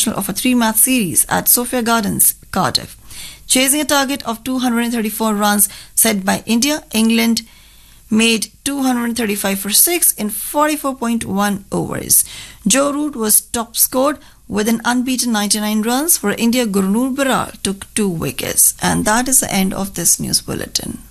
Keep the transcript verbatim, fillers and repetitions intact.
International of a three-match series at Sophia Gardens, Cardiff. Chasing a target of two hundred thirty-four runs set by India, England made two hundred thirty-five for six in forty-four point one overs. Joe Root was top scored with an unbeaten ninety-nine runs. For India, Gurnoor Barar took two wickets. And that is the end of this news bulletin.